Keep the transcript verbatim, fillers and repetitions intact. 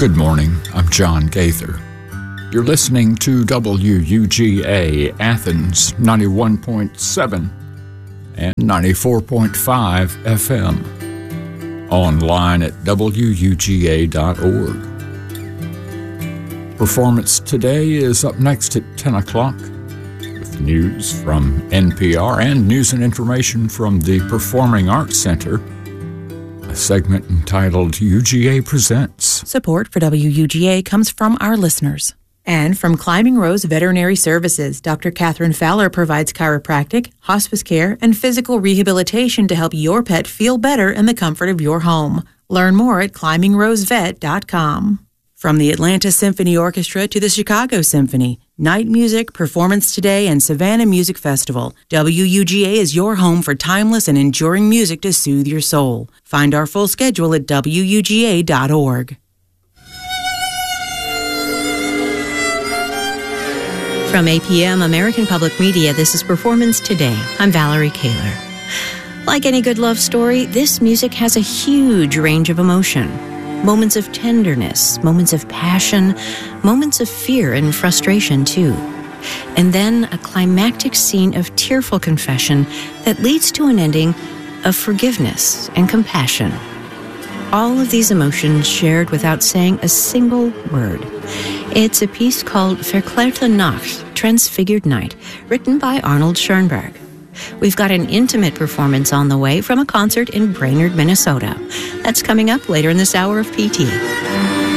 Good morning, I'm John Gaither. You're listening to W U G A Athens ninety-one point seven and ninety-four point five F M. Online at W U G A dot org. Performance today is up next at ten o'clock with news from N P R and news and information from the Performing Arts Center. A segment entitled U G A Presents. Support for W U G A comes from our listeners. And from Climbing Rose Veterinary Services, Doctor Catherine Fowler provides chiropractic, hospice care, and physical rehabilitation to help your pet feel better in the comfort of your home. Learn more at climbing rose vet dot com. From the Atlanta Symphony Orchestra to the Chicago Symphony, Night Music, Performance Today, and Savannah Music Festival, W U G A is your home for timeless and enduring music to soothe your soul. Find our full schedule at W U G A dot org. From A P M American Public Media, this is Performance Today. I'm Valerie Kaler. Like any good love story, this music has a huge range of emotion. Moments of tenderness, moments of passion, moments of fear and frustration, too. And then a climactic scene of tearful confession that leads to an ending of forgiveness and compassion. All of these emotions shared without saying a single word. It's a piece called Verklärte Nacht, Transfigured Night, written by Arnold Schoenberg. We've got an intimate performance on the way from a concert in Brainerd, Minnesota. That's coming up later in this hour of P T.